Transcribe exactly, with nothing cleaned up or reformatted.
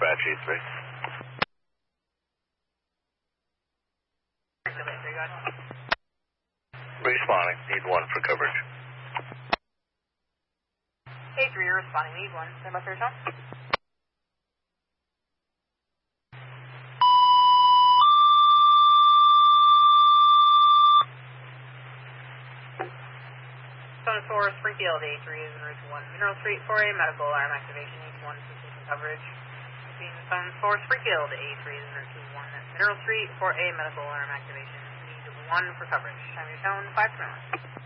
dispatch E three. Responding, need one for coverage. A three, you're responding, need one. Stand by for your tone. Zone four, Springfield, A three is en route to one Mineral Street for a medical alarm activation, needs one precision coverage. Between Zone four, Springfield, A three is en route to one Mineral Street for a medical alarm activation, need one for coverage. Time your tone, five to